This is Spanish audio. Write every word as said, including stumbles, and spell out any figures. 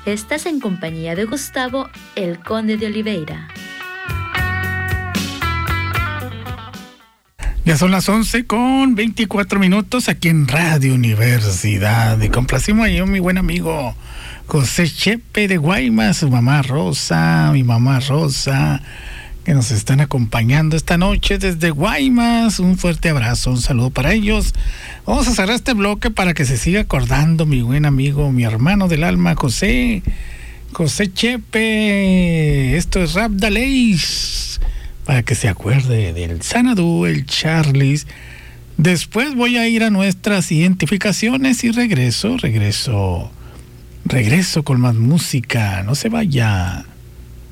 Estás en compañía de Gustavo, el Conde de Oliveira. Ya son las once con veinticuatro minutos aquí en Radio Universidad. Y complacimos a mi buen amigo José Chepe de Guaymas, su mamá Rosa, mi mamá Rosa, que nos están acompañando esta noche desde Guaymas. Un fuerte abrazo, un saludo para ellos. Vamos a cerrar este bloque para que se siga acordando mi buen amigo, mi hermano del alma, José, José Chepe. Esto es Rap Daleis, para que se acuerde del Xanadu, el Charlis. Después voy a ir a nuestras identificaciones y regreso, regreso, regreso con más música. No se vaya.